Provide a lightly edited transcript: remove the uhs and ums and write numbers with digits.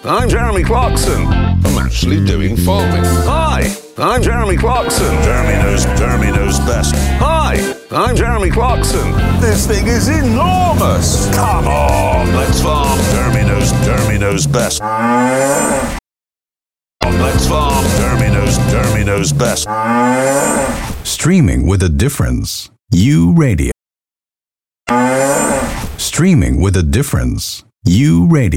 I'm Jeremy Clarkson. I'm actually doing farming. Hi, I'm Jeremy Clarkson. Jeremy knows best. Hi, I'm Jeremy Clarkson. This thing is enormous. Come on, let's farm. Jeremy knows best. Let's farm. Jeremy knows best. Streaming with a difference. U Radio. Streaming with a difference. U Radio.